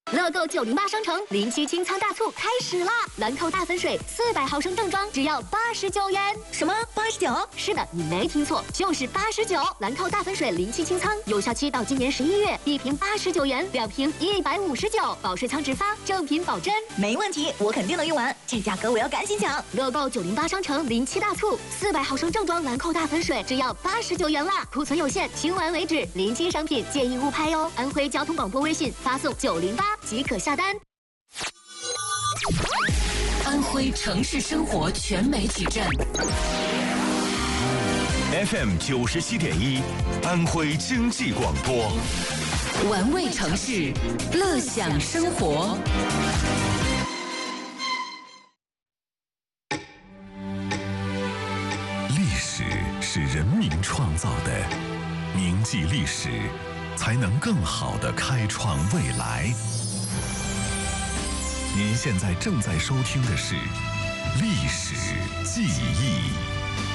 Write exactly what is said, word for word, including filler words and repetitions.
乐购九零八商城零七清仓大促开始啦！兰蔻大粉水四百毫升正装只要八十九元。 什么？八十九？ 是的，你没听错，就是八十九。兰蔻大粉水零七清仓有效期到今年十一月，一瓶八十九元，两瓶一百五十九，保税仓直发，正品保真。 没问题，我肯定能用完。这价格我要赶紧抢！ 乐购九零八商城零七大促，四百毫升正装兰蔻大粉水只要八十九元啦！库存有限，清完为止，临期商品建议勿拍哟。安徽交通广播微信发送九零八即可下单。 安徽城市生活全媒体站 F M 九十七点一，安徽经济广播， 玩味城市，乐享生活。 历史是人民创造的，铭记历史，才能更好地开创未来。您现在正在收听的是《历史记忆》。